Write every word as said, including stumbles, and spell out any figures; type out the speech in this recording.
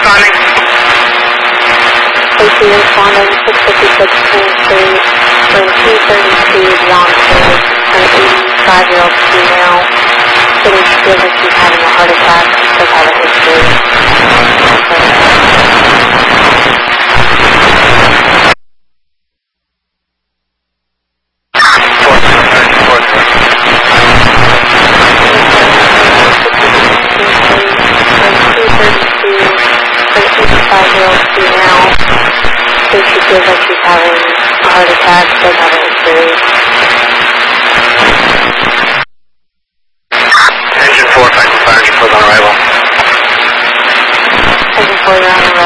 responding. A C responding, six fifty-six Queen Street, room two thirty-two, Yonkers, an eighty-five-year-old female. City feels like she's having a heart attack, does have a history. eighty-five-year-old female. So she feels like she's having a heart attack, does have a history. Engine four, Franklin Fire Engine four on arrival. Engine four, you're on arrival.